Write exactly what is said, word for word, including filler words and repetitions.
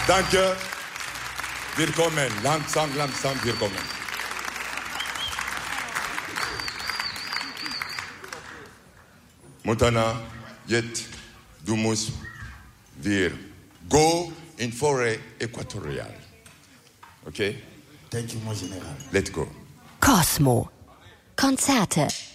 Danke. Willkommen. Langsam, langsam, willkommen. Montana, jetzt, du musst wir go in Forêt Äquatoriale. Okay? Thank you, mon General. Let's go. Cosmo. Konzerte.